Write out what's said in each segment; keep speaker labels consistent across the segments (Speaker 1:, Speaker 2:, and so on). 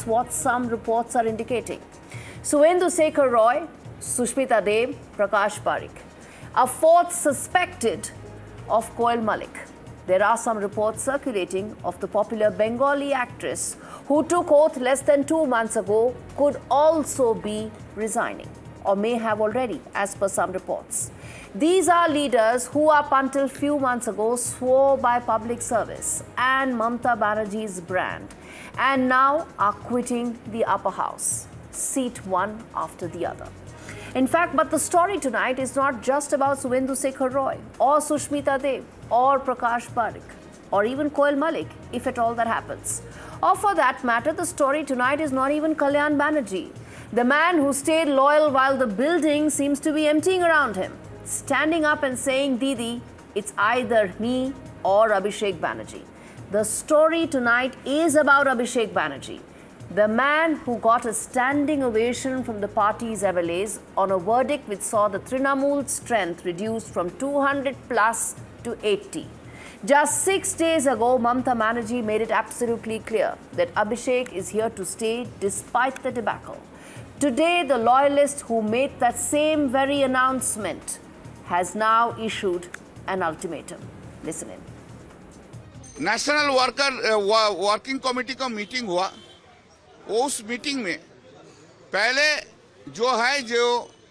Speaker 1: That's what some reports are indicating. Suvendu Sekhar Roy, Sushmita Dev, Prakash Parikh. A fourth suspected of Koel Malik. There are some reports circulating of the popular Bengali actress who took oath less than 2 months ago could also be resigning, or may have already, as per some reports. These are leaders who up until few months ago swore by public service and Mamata Banerjee's brand, and now are quitting the upper house, seat one after the other. In fact, but the story tonight is not just about Suvendu Sekhar Roy or Sushmita Dev or Prakash Parikh or even Koel Malik, if at all that happens. Or for that matter, the story tonight is not even Kalyan Banerjee, the man who stayed loyal while the building seems to be emptying around him, standing up and saying, Didi, it's either me or Abhishek Banerjee. The story tonight is about Abhishek Banerjee, the man who got a standing ovation from the party's MLAs on a verdict which saw the Trinamool strength reduced from 200 plus to 80. Just 6 days ago, Mamata Banerjee made it absolutely clear that Abhishek is here to stay despite the debacle. Today, the loyalist who made that same very announcement has now issued an ultimatum. Listen in.
Speaker 2: National working committee का meeting हुआ. उस meeting में पहले जो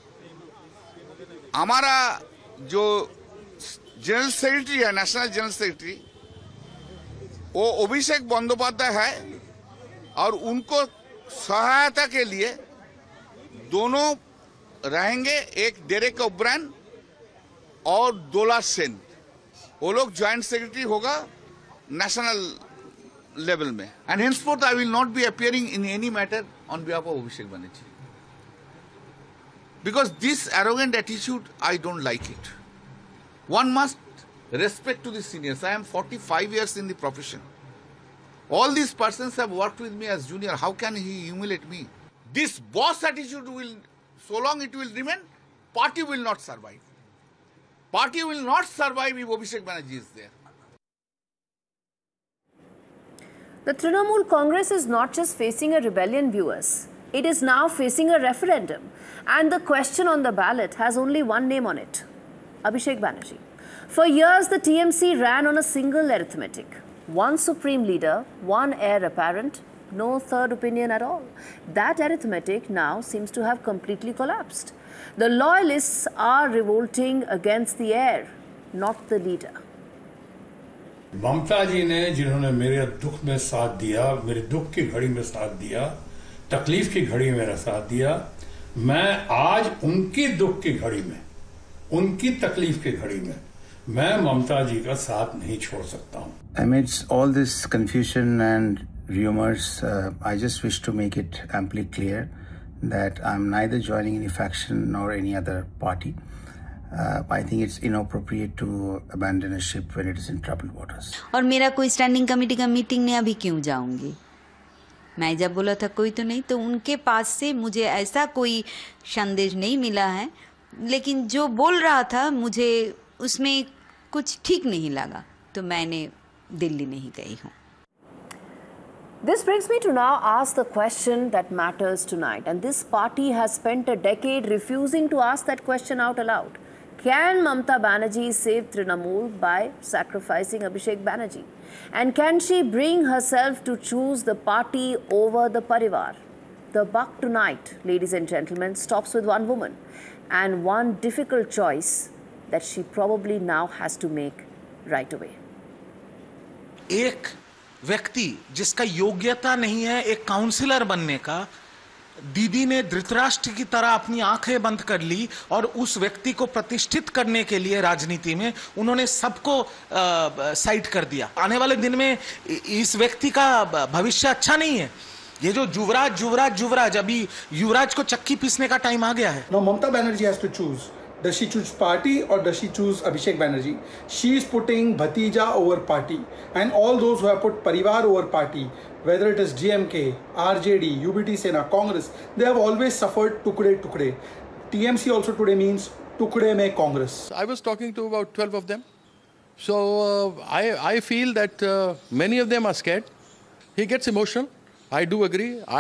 Speaker 2: हमारा जो general secretary है, national general secretary, वो अभिषेक बंदोपाध्याय है और उनको सहायता के लिए दोनों रहेंगे, एक डेरेक ओब्रायन और दोला सेन. वो लोग ज्वाइंट सेक्रेटरी होगा नेशनल level में. And henceforth I will not be appearing in any matter on behalf of Abhishek Banerjee. Because this arrogant attitude, I don't like it. One must respect to the seniors. I am 45 years in the profession. All these persons have worked with me as junior. How can he humiliate me? This boss attitude will, so long it will remain, party will not survive. Party will not survive if Abhishek Banerjee is there.
Speaker 1: The Trinamool Congress is not just facing a rebellion, viewers. It is now facing a referendum. And the question on the ballot has only one name on it: Abhishek Banerjee. For years, the TMC ran on a single arithmetic. One supreme leader, one heir apparent, no third opinion at all. That arithmetic now seems to have completely collapsed. The loyalists are revolting against the heir, not the leader.
Speaker 3: ममता जी ने जिन्होंने मेरे दुख में साथ दिया, मेरे दुख की घड़ी में साथ दिया, तकलीफ की घड़ी में मेरा साथ दिया, मैं आज उनकी दुख की घड़ी में, उनकी तकलीफ की घड़ी में मैं ममता जी का साथ नहीं छोड़ सकता हूं.
Speaker 4: Amidst all this confusion and rumors, I just wish to make it amply clear that I'm neither joining any faction nor any other party. I think it's inappropriate to abandon a ship when it is in troubled waters.
Speaker 5: और मेरा कोई standing committee का meeting नहीं, अभी क्यों जाऊंगी? मैं जब बोला था कोई तो नहीं, तो उनके पास से मुझे ऐसा कोई संदेश नहीं मिला है, लेकिन जो बोल रहा था मुझे उसमें कुछ ठीक नहीं लगा, तो मैंने दिल्ली नहीं गई हूँ.
Speaker 1: This brings me to now ask the question that matters tonight, and this party has spent a decade refusing to ask that question out aloud. Can Mamata Banerjee save Trinamool by sacrificing Abhishek Banerjee? And can she bring herself to choose the party over the Parivar? The buck tonight, ladies and gentlemen, stops with one woman and one difficult choice that she probably now has to make right away.
Speaker 6: एक व्यक्ति जिसका योग्यता नहीं है एक councillor बनने का, दीदी ने धृतराष्ट्र की तरह अपनी आंखें बंद कर ली और उस व्यक्ति को प्रतिष्ठित करने के लिए राजनीति में उन्होंने सबको साइड कर दिया. आने वाले दिन में इस व्यक्ति का भविष्य अच्छा नहीं है. ये जो युवराज अभी युवराज को चक्की पीसने का टाइम आ गया है.
Speaker 7: Now Mamata Banerjee has to choose. Does she choose party or does she choose Abhishek Banerjee? She is putting Bhatija over party, and all those who have put Parivar over party, whether it is DMK, RJD, UBT Sena, Congress, they have always suffered tukde. TMC also today means tukde mein Congress.
Speaker 8: I was talking to about 12 of them. So I feel that many of them are scared. He gets emotional. I do agree.